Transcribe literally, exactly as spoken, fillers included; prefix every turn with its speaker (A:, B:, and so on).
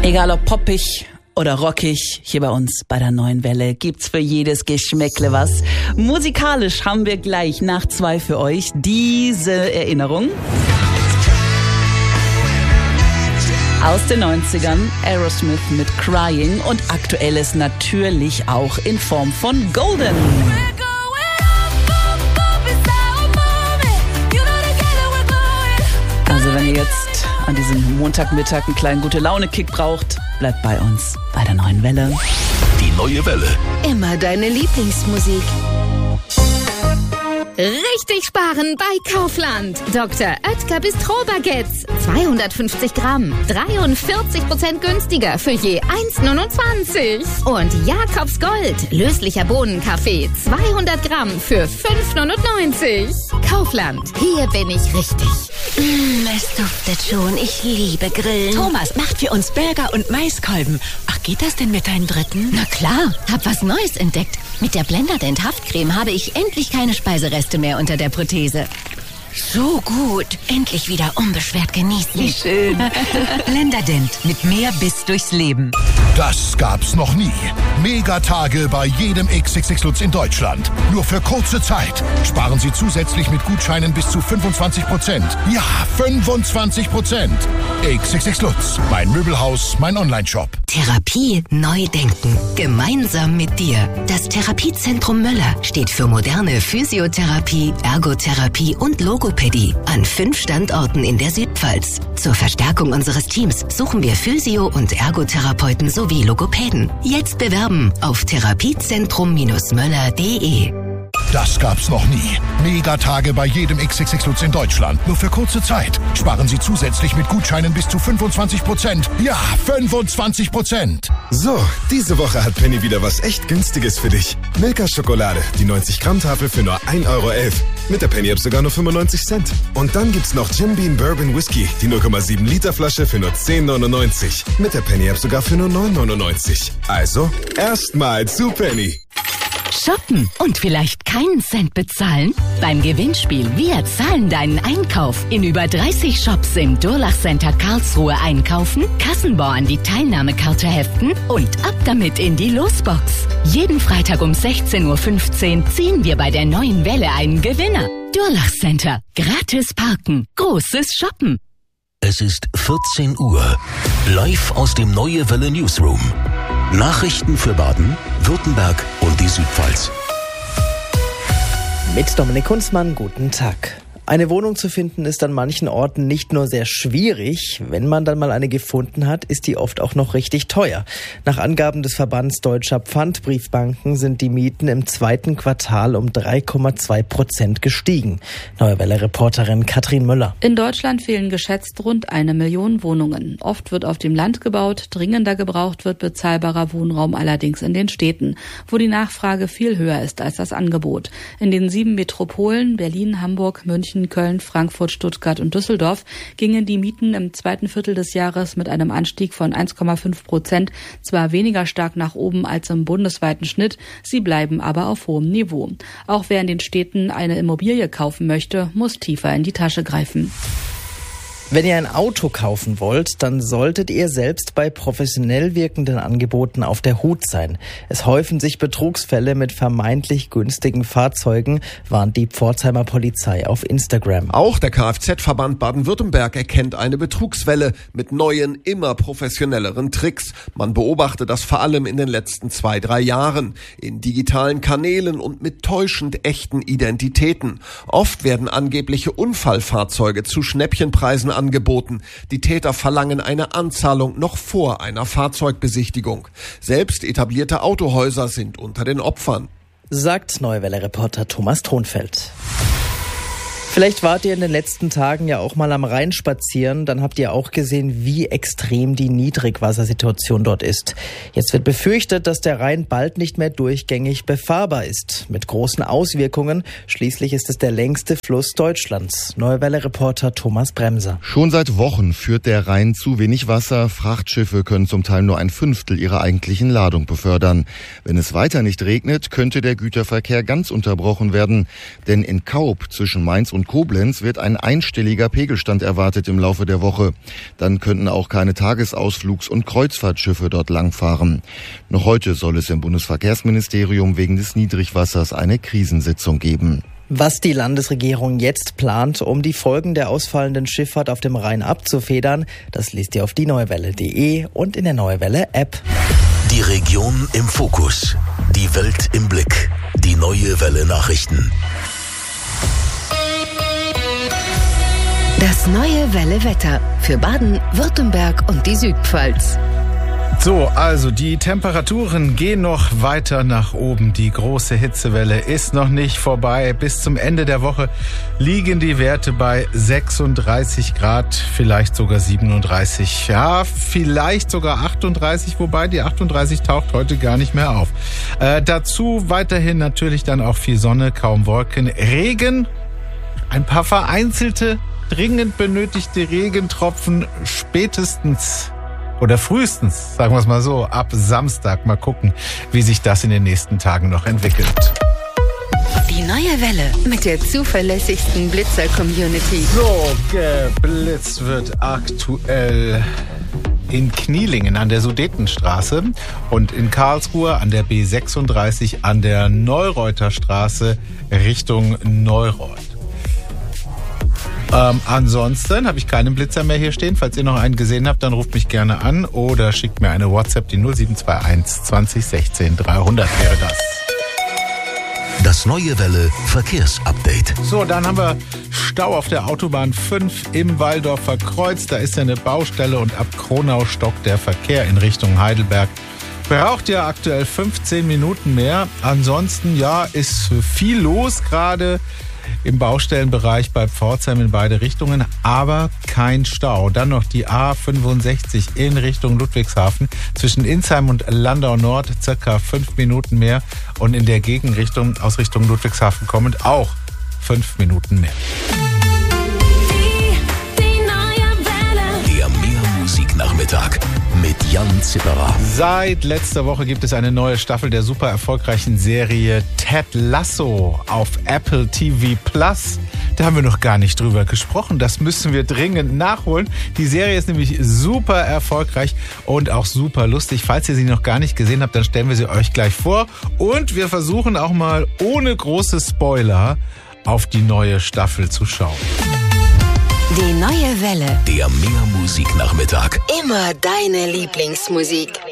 A: Egal ob poppig oder rockig, hier bei uns bei der Neuen Welle gibt's für jedes Geschmäckle was. Musikalisch haben wir gleich nach zwei für euch diese Erinnerung. Aus den neunzigern, Aerosmith mit Crying und aktuelles natürlich auch in Form von Golden. Also wenn ihr jetzt an diesem Montagmittag einen kleinen Gute-Laune-Kick braucht, bleibt bei uns bei der Neuen Welle.
B: Die Neue Welle.
C: Immer deine Lieblingsmusik. Richtig sparen bei Kaufland. Doktor Oetker Bistro-Baguettes. zweihundertfünfzig Gramm. dreiundvierzig Prozent günstiger für je eins Komma neunundzwanzig. Und Jakobs Gold. Löslicher Bohnenkaffee. zweihundert Gramm für fünf Komma neunundneunzig. Kaufland. Hier bin ich richtig.
D: Mm, es duftet schon. Ich liebe Grillen.
E: Thomas macht für uns Burger und Maiskolben. Ach, geht das denn mit deinem dritten?
D: Na klar, hab was Neues entdeckt. Mit der Blenderdent Haftcreme habe ich endlich keine Speisereste mehr unter der Prothese. So gut. Endlich wieder unbeschwert genießen.
E: Wie schön. Blenderdent mit mehr Biss durchs Leben.
B: Das gab's noch nie. Megatage bei jedem X X X Lutz in Deutschland. Nur für kurze Zeit. Sparen Sie zusätzlich mit Gutscheinen bis zu fünfundzwanzig Prozent. Ja, fünfundzwanzig Prozent. X X X Lutz. Mein Möbelhaus, mein Onlineshop.
D: Therapie neu denken. Gemeinsam mit dir. Das Therapiezentrum Möller steht für moderne Physiotherapie, Ergotherapie und Logopädie an fünf Standorten in der Südpfalz. Zur Verstärkung unseres Teams suchen wir Physio- und Ergotherapeuten sowie Logopäden. Jetzt bewerben auf therapiezentrum möller punkt de.
B: Das gab's noch nie. Megatage bei jedem X X X Lutz in Deutschland. Nur für kurze Zeit. Sparen Sie zusätzlich mit Gutscheinen bis zu fünfundzwanzig Prozent. Ja, fünfundzwanzig Prozent.
F: So, diese Woche hat Penny wieder was echt Günstiges für dich. Milka-Schokolade, die neunzig Gramm Tafel für nur ein Euro elf. Mit der Penny-App sogar nur fünfundneunzig Cent. Und dann gibt's noch Jim Beam Bourbon Whisky, die null Komma sieben Liter Flasche für nur zehn neunundneunzig. Mit der Penny-App sogar für nur neun neunundneunzig. Also, erstmal zu Penny.
D: Shoppen und vielleicht keinen Cent bezahlen? Beim Gewinnspiel Wir zahlen deinen Einkauf in über dreißig Shops im Durlach Center Karlsruhe einkaufen, Kassenbon an die Teilnahmekarte heften und ab damit in die Losbox. Jeden Freitag um sechzehn Uhr fünfzehn ziehen wir bei der Neuen Welle einen Gewinner. Durlach Center. Gratis parken. Großes Shoppen.
G: Es ist vierzehn Uhr. Live aus dem Neue Welle Newsroom. Nachrichten für Baden, Württemberg und die Südpfalz.
H: Mit Dominik Kunzmann, guten Tag. Eine Wohnung zu finden ist an manchen Orten nicht nur sehr schwierig, wenn man dann mal eine gefunden hat, ist die oft auch noch richtig teuer. Nach Angaben des Verbands Deutscher Pfandbriefbanken sind die Mieten im zweiten Quartal um drei Komma zwei Prozent gestiegen. Neue Welle-Reporterin Katrin Müller.
I: In Deutschland fehlen geschätzt rund eine Million Wohnungen. Oft wird auf dem Land gebaut, dringender gebraucht wird bezahlbarer Wohnraum allerdings in den Städten, wo die Nachfrage viel höher ist als das Angebot. In den sieben Metropolen Berlin, Hamburg, München, Köln, Frankfurt, Stuttgart und Düsseldorf gingen die Mieten im zweiten Viertel des Jahres mit einem Anstieg von eins Komma fünf Prozent zwar weniger stark nach oben als im bundesweiten Schnitt, sie bleiben aber auf hohem Niveau. Auch wer in den Städten eine Immobilie kaufen möchte, muss tiefer in die Tasche greifen.
H: Wenn ihr ein Auto kaufen wollt, dann solltet ihr selbst bei professionell wirkenden Angeboten auf der Hut sein. Es häufen sich Betrugsfälle mit vermeintlich günstigen Fahrzeugen, warnt die Pforzheimer Polizei auf Instagram.
J: Auch der Kfz-Verband Baden-Württemberg erkennt eine Betrugswelle mit neuen, immer professionelleren Tricks. Man beobachte das vor allem in den letzten zwei, drei Jahren. In digitalen Kanälen und mit täuschend echten Identitäten. Oft werden angebliche Unfallfahrzeuge zu Schnäppchenpreisen angeboten. Die Täter verlangen eine Anzahlung noch vor einer Fahrzeugbesichtigung. Selbst etablierte Autohäuser sind unter den Opfern.
H: Sagt Neue Welle-Reporter Thomas Thronfeld. Vielleicht wart ihr in den letzten Tagen ja auch mal am Rhein spazieren, dann habt ihr auch gesehen, wie extrem die Niedrigwassersituation dort ist. Jetzt wird befürchtet, dass der Rhein bald nicht mehr durchgängig befahrbar ist, mit großen Auswirkungen. Schließlich ist es der längste Fluss Deutschlands. Neue Welle-Reporter Thomas Bremser.
K: Schon seit Wochen führt der Rhein zu wenig Wasser. Frachtschiffe können zum Teil nur ein Fünftel ihrer eigentlichen Ladung befördern. Wenn es weiter nicht regnet, könnte der Güterverkehr ganz unterbrochen werden. Denn in Kaub zwischen Mainz und und Koblenz wird ein einstelliger Pegelstand erwartet im Laufe der Woche. Dann könnten auch keine Tagesausflugs- und Kreuzfahrtschiffe dort langfahren. Noch heute soll es im Bundesverkehrsministerium wegen des Niedrigwassers eine Krisensitzung geben.
H: Was die Landesregierung jetzt plant, um die Folgen der ausfallenden Schifffahrt auf dem Rhein abzufedern, das liest ihr auf die neue welle punkt de und in der Neue Welle App.
G: Die Region im Fokus, die Welt im Blick, die Neue Welle Nachrichten.
D: Das Neue Welle Wetter für Baden, Württemberg und die Südpfalz.
L: So, also die Temperaturen gehen noch weiter nach oben. Die große Hitzewelle ist noch nicht vorbei. Bis zum Ende der Woche liegen die Werte bei sechsunddreißig Grad, vielleicht sogar siebenunddreißig. Ja, vielleicht sogar achtunddreißig, wobei die achtunddreißig taucht heute gar nicht mehr auf. Äh, dazu weiterhin natürlich dann auch viel Sonne, kaum Wolken, Regen, ein paar vereinzelte, dringend benötigte Regentropfen spätestens oder frühestens, sagen wir es mal so, ab Samstag. Mal gucken, wie sich das in den nächsten Tagen noch entwickelt.
D: Die Neue Welle mit der zuverlässigsten Blitzer-Community.
L: So, geblitzt wird aktuell in Knielingen an der Sudetenstraße und in Karlsruhe an der B sechsunddreißig an der Neureuter Straße Richtung Neureuth. Ähm, ansonsten habe ich keinen Blitzer mehr hier stehen. Falls ihr noch einen gesehen habt, dann ruft mich gerne an oder schickt mir eine WhatsApp, die null sieben zwei eins zwanzig sechzehn dreihundert wäre das.
G: Das Neue Welle Verkehrsupdate.
L: So, dann haben wir Stau auf der Autobahn fünf im Walldorfer Kreuz. Da ist ja eine Baustelle und ab Kronau stockt der Verkehr in Richtung Heidelberg. Braucht ja aktuell fünfzehn Minuten mehr. Ansonsten, ja, ist viel los gerade im Baustellenbereich bei Pforzheim in beide Richtungen, aber kein Stau. Dann noch die A fünfundsechzig in Richtung Ludwigshafen zwischen Insheim und Landau Nord, circa fünf Minuten mehr. Und in der Gegenrichtung aus Richtung Ludwigshafen kommend auch fünf Minuten mehr.
G: Die, die neue Welle. Der Meermusiknachmittag mit Jan Zipperer.
L: Seit letzter Woche gibt es eine neue Staffel der super erfolgreichen Serie Ted Lasso auf Apple T V Plus. Da haben wir noch gar nicht drüber gesprochen. Das müssen wir dringend nachholen. Die Serie ist nämlich super erfolgreich und auch super lustig. Falls ihr sie noch gar nicht gesehen habt, dann stellen wir sie euch gleich vor. Und wir versuchen auch mal ohne große Spoiler auf die neue Staffel zu schauen.
D: Die Neue Welle.
G: Der Meermusiknachmittag.
D: Immer deine Lieblingsmusik.